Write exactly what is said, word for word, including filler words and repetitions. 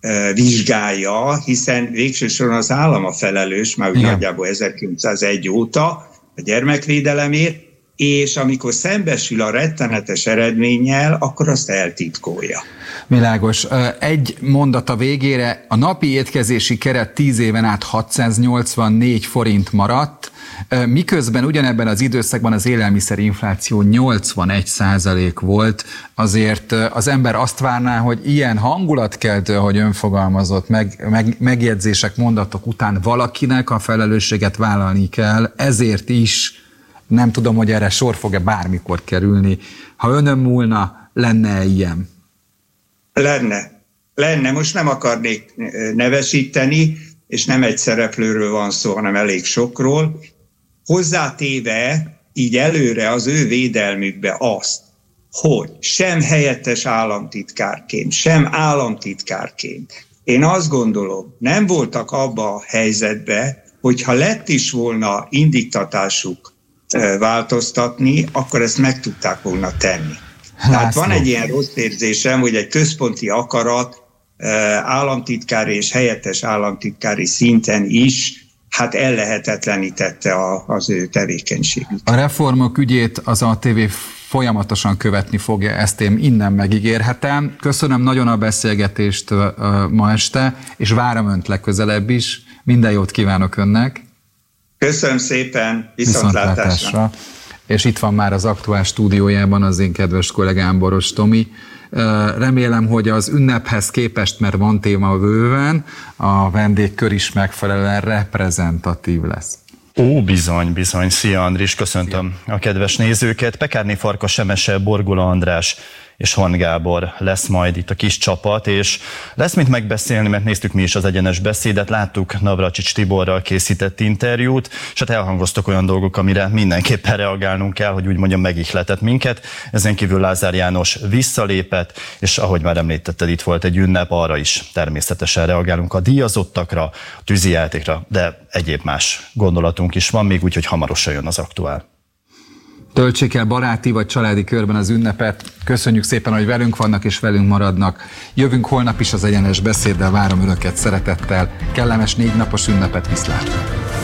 vizsgálja, hiszen végső soron az állam a felelős, már nagyjából ezerkilencszázegy óta a gyermekvédelemért, és amikor szembesül a rettenetes eredménnyel, akkor azt eltitkolja. Világos. Egy mondat a végére. A napi étkezési keret tíz éven át hatszáznyolcvannégy forint maradt, miközben ugyanebben az időszakban az élelmiszerinfláció nyolcvanegy százalék volt. Azért az ember azt várná, hogy ilyen hangulatkeltő, ahogy ön fogalmazott, meg, meg, megjegyzések, mondatok után valakinek a felelősséget vállalni kell, ezért is nem tudom, hogy erre sor fog-e bármikor kerülni. Ha önön múlna, lenne ilyen? Lenne. Lenne. Most nem akarnék nevesíteni, és nem egy szereplőről van szó, hanem elég sokról. Hozzátéve így előre az ő védelmükbe azt, hogy sem helyettes államtitkárként, sem államtitkárként. Én azt gondolom, nem voltak abba a helyzetbe, hogyha lett is volna indiktatásuk változtatni, akkor ezt meg tudták volna tenni. László. Tehát van egy ilyen rossz érzésem, hogy egy központi akarat államtitkári és helyettes államtitkári szinten is hát ellehetetlenítette a, az ő tevékenységét. A reformok ügyét az á té vé folyamatosan követni fogja, ezt én innen megígérhetem. Köszönöm nagyon a beszélgetést ma este, és várom önt legközelebb is. Minden jót kívánok önnek! Köszönöm szépen, viszontlátásra. viszontlátásra. És itt van már az Aktuál stúdiójában az én kedves kollégám, Boros Tomi. Remélem, hogy az ünnephez képest, mert van téma bőven, a vendégkör is megfelelően reprezentatív lesz. Ó, bizony, bizony. Szia Andris, köszöntöm Szia. a kedves nézőket. Pekárné Farkas Emese, Borgola András és Hon Gábor lesz majd itt a kis csapat, és lesz mit megbeszélni, mert néztük mi is az egyenes beszédet, láttuk Navracsics Tiborral készített interjút, és hát elhangoztak olyan dolgok, amire mindenképpen reagálnunk kell, hogy úgy mondjam, megihletett minket. Ezen kívül Lázár János visszalépett, és ahogy már említetted, itt volt egy ünnep, arra is természetesen reagálunk, a díjazottakra, a tűzijátékra, de egyéb más gondolatunk is van még, úgyhogy hamarosan jön az Aktuál. Töltsék el baráti vagy családi körben az ünnepet. Köszönjük szépen, hogy velünk vannak és velünk maradnak. Jövünk holnap is az egyenes beszéddel, várom önöket szeretettel. Kellemes négy napos ünnepet, viszlát!